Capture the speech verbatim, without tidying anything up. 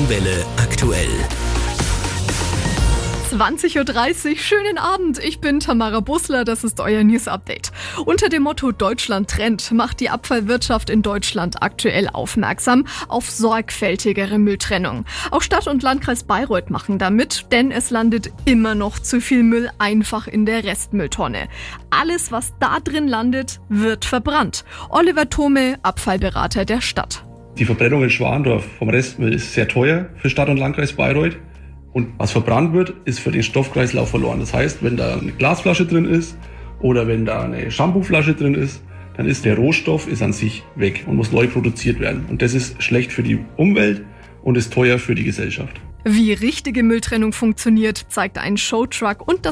Welle aktuell. zwanzig Uhr dreißig, schönen Abend, ich bin Tamara Busler, das ist euer News Update. Unter dem Motto Deutschland trennt macht die Abfallwirtschaft in Deutschland aktuell aufmerksam auf sorgfältigere Mülltrennung. Auch Stadt und Landkreis Bayreuth machen damit, denn es landet immer noch zu viel Müll einfach in der Restmülltonne. Alles, was da drin landet, wird verbrannt. Oliver Thome, Abfallberater der Stadt. Die Verbrennung in Schwandorf vom Restmüll ist sehr teuer für Stadt und Landkreis Bayreuth. Und was verbrannt wird, ist für den Stoffkreislauf verloren. Das heißt, wenn da eine Glasflasche drin ist oder wenn da eine Shampooflasche drin ist, dann ist der Rohstoff ist an sich weg und muss neu produziert werden. Und das ist schlecht für die Umwelt und ist teuer für die Gesellschaft. Wie richtige Mülltrennung funktioniert, zeigt ein Showtruck und das